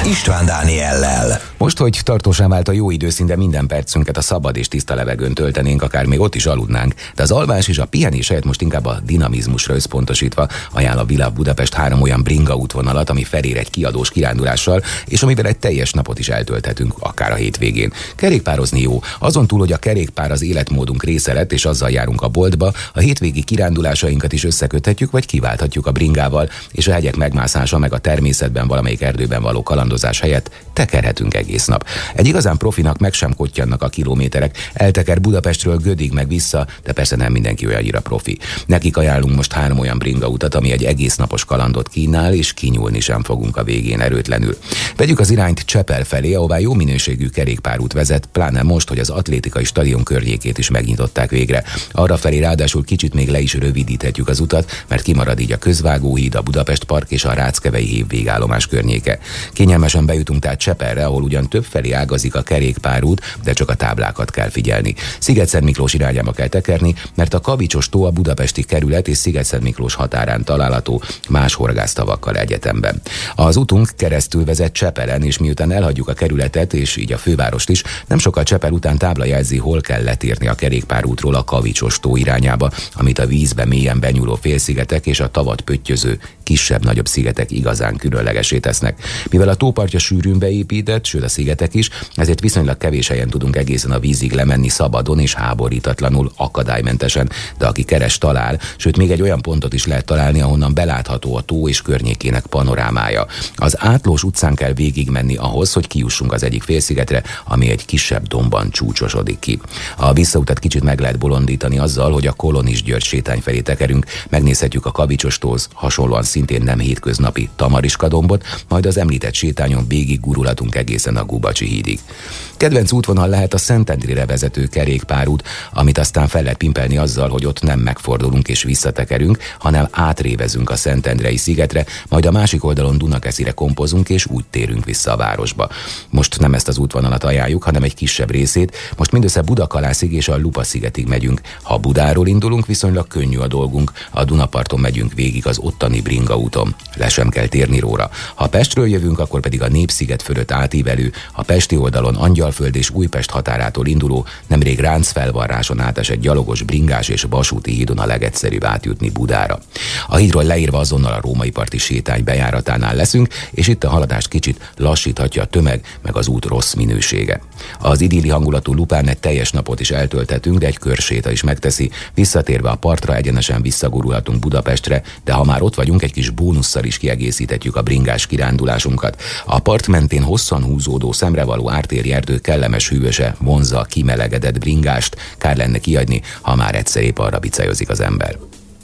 István Dániellel. Most, hogy tartósá vált a jó időszín, de minden percünket a szabad és tiszta levegőn töltenénk, akár még ott is aludnánk, de az alvás és a pihenés helyett most inkább a dinamizmusra összpontosítva ajánl a Világ Budapest 3 olyan bringa útvonalat, ami felér egy kiadós kirándulással, és amivel egy teljes napot is eltölthetünk, akár a hétvégén. Kerékpározni jó. Azon túl, hogy a kerékpár az életmódunk része lett, és azzal járunk a boltba, a hétvégi kirándulásainkat is összeköthetjük, vagy kiválthatjuk a bringával, és a hegyek megmászása meg a természetben valamelyik erdőben való kalandozás helyett tekerhetünk egész nap. Egy igazán profinak meg sem kottyannak a kilométerek, elteker Budapestről Gödig meg vissza, de persze nem mindenki olyannyira profi. Nekik ajánlunk most 3 olyan bringa utat, ami egy egész napos kalandot kínál, és kinyúlni sem fogunk a végén erőtlenül. Vegyük az irányt Csepel felé, ahová jó minőségű kerékpárút vezet, pláne most, hogy az atlétikai stadion környékét is megnyitották végre. Arra felé ráadásul kicsit még le is rövidíthetjük az utat, mert kimarad így a Közvágóhíd, a Budapest Park és a Ráckevei hév végállomás környéke. Kényelmesen bejutunk tehát Csepelre, ahol ugyan többfelé ágazik a kerékpárút, de csak a táblákat kell figyelni. Szigetszentmiklós irányába kell tekerni, mert a Kavicsos-tó a budapesti kerület és Szigetszentmiklós határán található, más horgásztavakkal egyetemben. Az utunk keresztül vezet Csepelen, és miután elhagyjuk a kerületet és így a fővárost is, nem sokkal Csepel után tábla jelzi, hol kell letérni a kerékpárútról a Kavicsos-tó irányába, amit a vízbe mélyen benyúló félszigetek és a tavat pöttyöző kisebb-nagyobb szigetek igazán különlegesé tesznek. Mivel a tópartja sűrűn beépített, sőt a szigetek is, ezért viszonylag kevés helyen tudunk egészen a vízig lemenni szabadon és háborítatlanul, akadálymentesen, de aki keres, talál, sőt még egy olyan pontot is lehet találni, ahonnan belátható a tó és környékének panorámája. Az Átlós utcán kell végigmenni ahhoz, hogy kijussunk az egyik félszigetre, ami egy kisebb dombban csúcsosodik ki. A visszautat kicsit meg lehet bolondítani azzal, hogy a Kolonis György sétány felé tekerünk, megnézhetjük a Kavicsos-tóhoz hasonlóan szintén nem hétköznapi Tamariska dombot, majd az említett sétányon végig gurulhatunk egészen a Gubacsi hídig. Kedvenc útvonal lehet a Szentendrére vezető kerékpárút, amit aztán fel lehet pimpelni azzal, hogy ott nem megfordulunk és visszatekerünk, hanem átrévezünk a Szentendrei szigetre, majd a másik oldalon Dunakeszire kompozunk és úgy térünk vissza a városba. Most nem ezt az útvonalat ajánljuk, hanem egy kisebb részét, most mindössze Budakalászig és a Lupa-szigetig megyünk. Ha Budáról indulunk, viszonylag könnyű a dolgunk, a Dunaparton megyünk végig az ottani bringa úton. Le sem kell térni róla. Ha Pestről jövünk, akkor pedig a Népsziget fölött átívelő, a pesti oldalon Angyalföld és Újpest határától induló, nemrég Ráncfelvarráson átesett gyalogos, bringás és vasúti hídon a legegyszerűbb átjutni Budára. A hídról leírva azonnal a római parti sétány bejáratánál leszünk, és itt a haladást kicsit lassíthatja a tömeg, meg az út rossz minősége. Az idilli hangulatú Lupán egy teljes napot is eltölthetünk, de egy körséta is megteszi. Visszatérve a partra egyenesen visszagurulhatunk Budapestre, de ha már ott vagyunk, egy kis bónusszal is kiegészíthetjük a bringás kirándulásunkat. A part mentén hosszan húzódó, szemrevaló ártéri erdő kellemes hűvöse vonzza a kimelegedett bringást, kár lenne kiadni, ha már egyszer épp arra bicajozik az ember.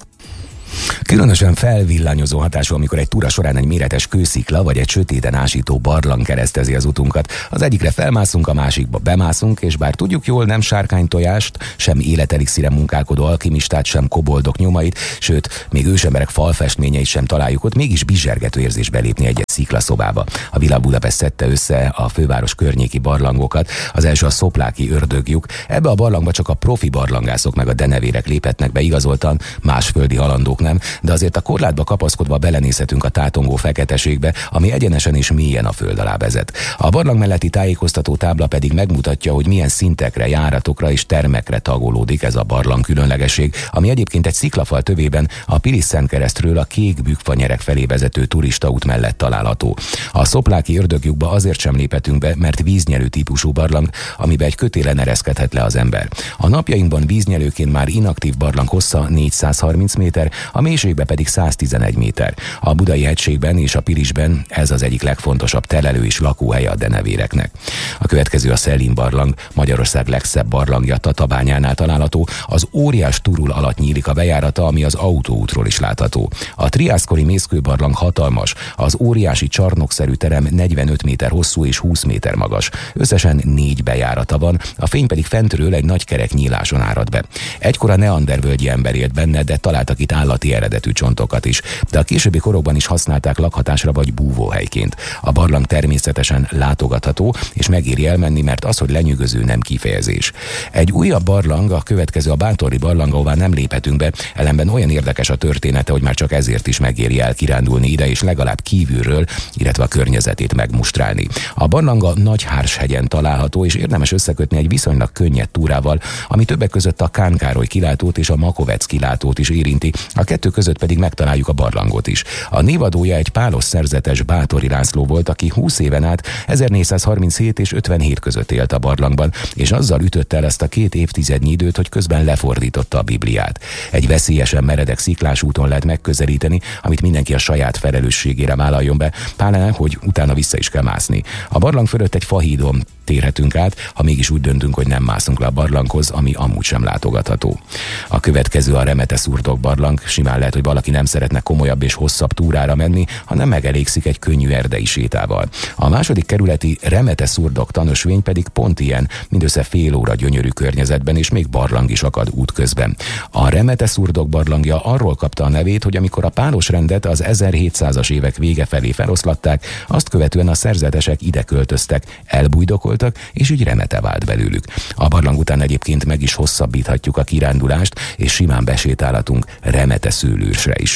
Különösen felvillanyozó hatású, amikor egy túra során egy méretes kőszikla vagy egy sötéten ásító barlang keresztezi az utunkat. Az egyikre felmászunk, a másikba bemászunk, és bár tudjuk jól, nem sárkánytojást, sem életelixire munkálkodó alkimistát, sem koboldok nyomait, sőt, még ősemberek falfestményeit sem találjuk ott, mégis bizsergető érzés belépni egy sziklaszobába. A Világ Budapest szedte össze a főváros környéki barlangokat. Az első a szopláki ördöglyuk. Ebbe a barlangba csak a profi barlangászok meg a denevérek léphetnek be igazoltan, más földi halandók nem, de azért a korlátba kapaszkodva belenézhetünk a tátongó feketeségbe, ami egyenesen és mélyen a föld alá vezet. A barlang melletti tájékoztató tábla pedig megmutatja, hogy milyen szintekre, járatokra és termekre tagolódik ez a barlang különlegesség, ami egyébként egy sziklafal tövében a Pilis-Szentkeresztről a Kék Bükkfanyerek felé vezető turistaút mellett található. A szopláki ördöglyukba azért sem léphetünk be, mert víznyelő típusú barlang, amiben egy kötélen ereszkedhet le az ember. A napjainkban víznyelőként már inaktív barlang hossza 430 méter, a mélységbe pedig 111 méter. A Budai hegységben és a Pilisben ez az egyik legfontosabb telelő és lakóhelye a denevéreknek. A következő a Szellin barlang, Magyarország legszebb barlangja, Tatabányánál található, az óriás turul alatt nyílik a bejárata, ami az autóútról is látható. A triászkori mészkőbarlang hatalmas, az óriási csarnokszerű terem 45 méter hosszú és 20 méter magas. Összesen 4 bejárata van, a fény pedig fentről egy nagy kerek nyíláson árad be. Egykor a neandervölgyi ember élt benne, de találtak itt állati eredetű méretű csontokat is, de a későbbi korokban is használták lakhatásra vagy búvóhelyként. A barlang természetesen látogatható, és megéri elmenni, mert az, hogy lenyűgöző, nem kifejezés. Egy újabb barlang, a következő a Bátori barlang, ahová nem léphetünk be, ellenben olyan érdekes a története, hogy már csak ezért is megéri el kirándulni ide, és legalább kívülről, illetve a környezetét megmustrálni. A barlang a Nagyhárshegyen található, és érdemes összekötni egy viszonylag könnyed túrával, ami többek között a Kán Károly kilátót és a Makovec kilátót is érinti, a kettő között pedig megtaláljuk a barlangot is. A névadója egy pálos szerzetes, Bátori László volt, aki 20 éven át 1437 és 57 között élt a barlangban, és azzal ütötte el ezt a 2 évtizednyi időt, hogy közben lefordította a Bibliát. Egy veszélyesen meredek sziklás úton lehet megközelíteni, amit mindenki a saját felelősségére vállaljon be, pláne, hogy utána vissza is kell mászni. A barlang fölött egy fahídon térhetünk át, ha mégis úgy döntünk, hogy nem mászunk le a barlanghoz, ami amúgy sem látogatható. A következő a Remete-Szurdok barlang. Simán lehet, hogy valaki nem szeretne komolyabb és hosszabb túrára menni, hanem megelégszik egy könnyű erdei sétával. A második kerületi Remete-Szurdok tanösvény pedig pont ilyen, mindössze fél óra gyönyörű környezetben, és még barlang is akad útközben. A Remete-Szurdok barlangja arról kapta a nevét, hogy amikor a pálos rendet az 1700-as évek vége felé feloszlatták, azt követően a szerzetesek ide költöztek, elbújdokoltak, és így Remete vált belőlük. A barlang után egyébként meg is hosszabbíthatjuk a kirándulást, és simán besétálhatunk Remete-Szőlőrsre is.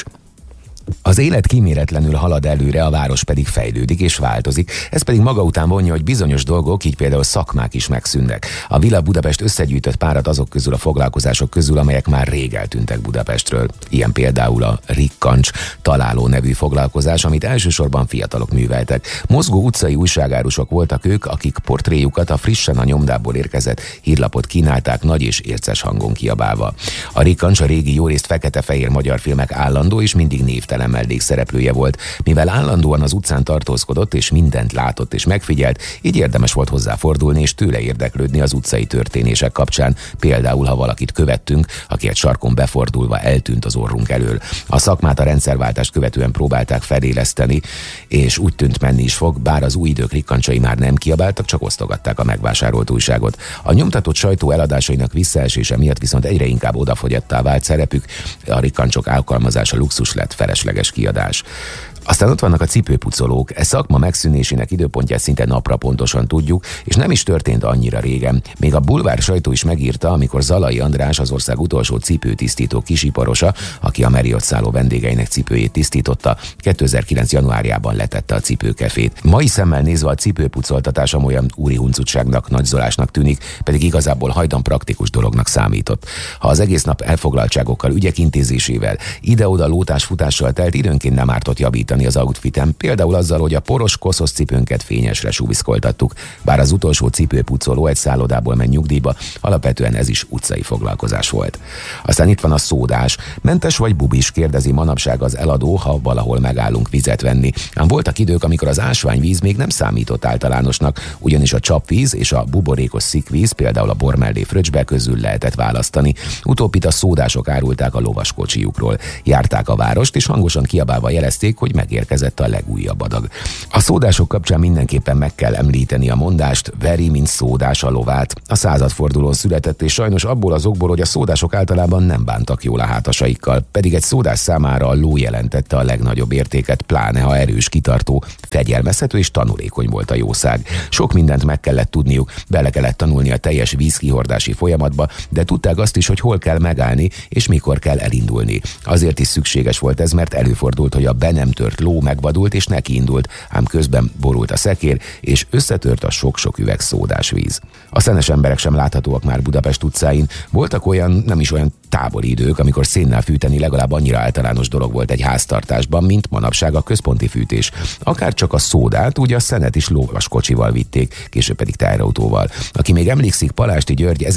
Az élet kíméletlenül halad előre, a város pedig fejlődik és változik, ez pedig maga után vonja, hogy bizonyos dolgok, így például szakmák is megszűnnek. A Villa Budapest összegyűjtött párat azok közül a foglalkozások közül, amelyek már rég eltűntek Budapestről. Ilyen például a Rikkancs találó nevű foglalkozás, amit elsősorban fiatalok műveltek. Mozgó utcai újságárusok voltak ők, akik portréjukat a frissen a nyomdából érkezett hírlapot kínálták nagy és érces hangon kiabálva. A Rikkancs a régi, jórészt fekete-fehér magyar filmek állandó és mindig névtelen mellékszereplője volt. Mivel állandóan az utcán tartózkodott és mindent látott és megfigyelt, így érdemes volt hozzáfordulni és tőle érdeklődni az utcai történések kapcsán. Például, ha valakit követtünk, aki egy sarkon befordulva eltűnt az orrunk elől. A szakmát a rendszerváltást követően próbálták feléleszteni, és úgy tűnt, menni is fog, bár az új idők rikkancsai már nem kiabáltak, csak osztogatták a megvásárolt újságot. A nyomtatott sajtó eladásainak visszaesése miatt viszont egyre inkább odafogyattá vált szerepük, a rikkancsok alkalmazása luxus lett, felesleges kiadás. Aztán ott vannak a cipőpucolók. Ez szakma megszűnésének időpontját szinte napra pontosan tudjuk, és nem is történt annyira régen. Még a bulvár sajtó is megírta, amikor Zalai András, az ország utolsó cipőtisztító kisiparosa, aki a Marriott szálló vendégeinek cipőjét tisztította, 2009. januárjában letette a cipőkefét. Mai szemmel nézve a cipőpucoltatás olyan úri huncutságnak, nagyzolásnak tűnik, pedig igazából hajdan praktikus dolognak számított. Ha az egész nap elfoglaltságokkal, ügyek intézésével, ide-oda lótás-futással telt, időnként nem ártott javítani az outfitem, például azzal, hogy a poros koszos cipőnket fényesre súviszkoltattuk. Bár az utolsó cipőpucoló egy szállodából ment nyugdíjba, alapvetően ez is utcai foglalkozás volt. Aztán itt van a szódás. Mentes vagy bubis, kérdezi manapság az eladó, ha valahol megállunk vizet venni. Ám voltak idők, amikor az ásványvíz még nem számított általánosnak, ugyanis a csapvíz és a buborékos szikvíz, például a bor mellé fröccsbe közül lehetett választani. Utóbbit a szódások árulták a lovaskocsijukról. Járták a várost, és hangosan kiabálva jelezték, hogy megérkezett a legújabb adag. A szódások kapcsán mindenképpen meg kell említeni a mondást, veri, mint szódás a lovát. A századfordulón született, és sajnos abból az okból, hogy a szódások általában nem bántak jól a hátasaikkal, pedig egy szódás számára a ló jelentette a legnagyobb értéket, pláne ha erős, kitartó, fegyelmezhető és tanulékony volt a jószág. Sok mindent meg kellett tudniuk, bele kellett tanulni a teljes vízkihordási folyamatba, de tudták azt is, hogy hol kell megállni, és mikor kell elindulni. Azért is szükséges volt ez, mert előfordult, hogy a be nem tört ló megvadult és nekiindult, ám közben borult a szekér, és összetört a sok-sok üveg szódás víz. A szenes emberek sem láthatóak már Budapest utcáin. Voltak olyan, nem is olyan távoli idők, amikor szénnel fűteni legalább annyira általános dolog volt egy háztartásban, mint manapság a központi fűtés. Akár csak a szódát, úgy a szenet is lovaskocsival vitték, később pedig teherautóval. Aki még emlékszik Palásty György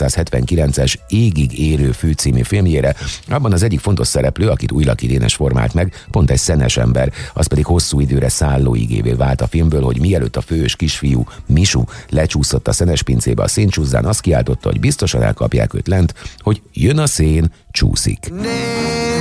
1979-es Égig érő fű című filmjére, abban az egyik fontos szereplő, akit Újlaki Dénes formált meg, pont egy szenes ember, az pedig hosszú időre szállóigévé vált a filmből, hogy mielőtt a fős kisfiú, Misu lecsúszott a szenes pincébe a széncsúzzán, azt kiáltotta, hogy biztosan elkapják őt lent, hogy jön a szén, csúszik.